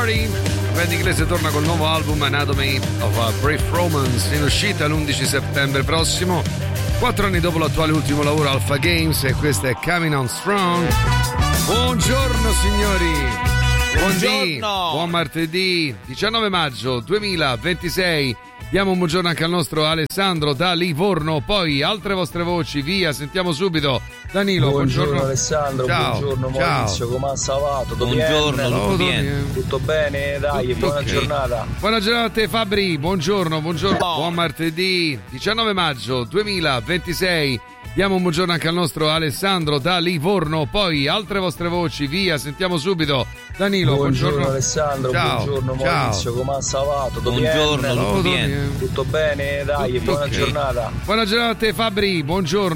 Party. La band inglese torna col nuovo album Anatomy of a Brief Romance, in uscita l'11 settembre prossimo, 4 anni dopo l'attuale ultimo lavoro Alpha Games, e questo è Coming On Strong. Buongiorno signori. Buongiorno. Buon martedì 19 maggio 2026. Diamo un buongiorno anche al nostro Alessandro da Livorno, poi altre vostre voci, via, sentiamo subito. Danilo, buongiorno Alessandro, ciao. buongiorno Maurizio, come ha salvato? Buongiorno, tutto bene? Dai, tutto buona okay. giornata. Buona giornata a te Fabri, buongiorno. Buon martedì 19 maggio 2026. Diamo un buongiorno anche al nostro Alessandro da Livorno, poi altre vostre voci, via, sentiamo subito. Danilo, buongiorno Alessandro, ciao. buongiorno Maurizio, come ha salvato? Buongiorno, tutto bene? Dai, buona giornata. Buona giornata a te Fabri, buongiorno.